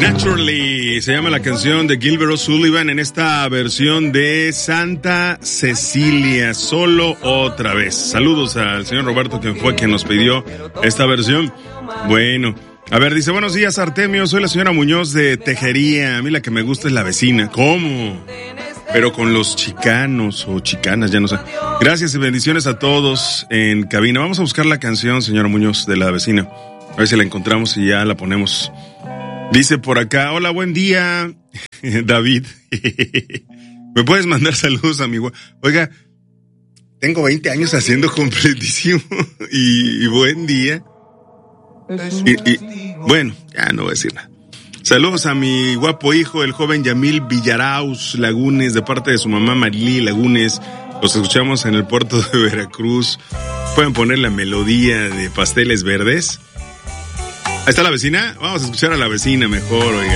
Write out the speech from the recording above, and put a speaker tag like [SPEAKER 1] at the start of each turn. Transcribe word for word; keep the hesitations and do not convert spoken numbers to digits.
[SPEAKER 1] Naturally se llama la canción de Gilbert O'Sullivan en esta versión de Santa Cecilia, solo otra vez. Saludos al señor Roberto, quien fue quien nos pidió esta versión. Bueno, a ver, dice, buenos días Artemio, soy la señora Muñoz de Tejería, a mí la que me gusta es la vecina. ¿Cómo? Pero con los chicanos o chicanas, ya no sé. Gracias y bendiciones a todos en cabina. Vamos a buscar la canción, señora Muñoz, de la vecina. A ver si la encontramos y ya la ponemos. Dice por acá, hola, buen día, David. ¿Me puedes mandar saludos a mi gua-? Oiga, tengo veinte años haciendo completísimo y, y buen día. Y, y, bueno, ya no voy a decir nada. Saludos a mi guapo hijo, el joven Yamil Villaraus Lagunes, de parte de su mamá Marilí Lagunes. Los escuchamos en el puerto de Veracruz. Pueden poner la melodía de Pasteles Verdes. Ahí está la vecina. Vamos a escuchar a la vecina mejor, oiga.